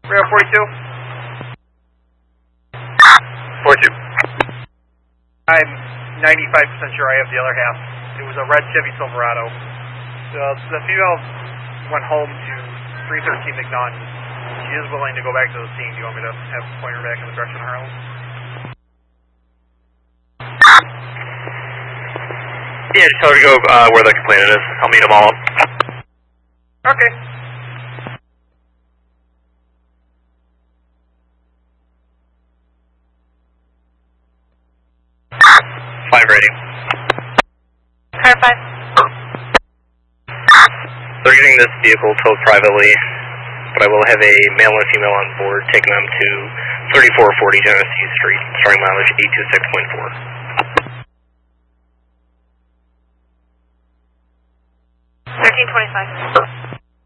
Rail 42. 42. I'm 95% sure I have the other half. It was a red Chevy Silverado. The female went home to 313 McNaughton. She is willing to go back to the scene. Do you want me to have point her back in the direction of Harlem? Yeah, just tell her to go where the complainant is. I'll meet them all up. Okay. Five rating. Car 5. They're getting this vehicle towed privately, but I will have a male and female on board, taking them to 3440 Genesee Street, starting mileage 826.4. 1325.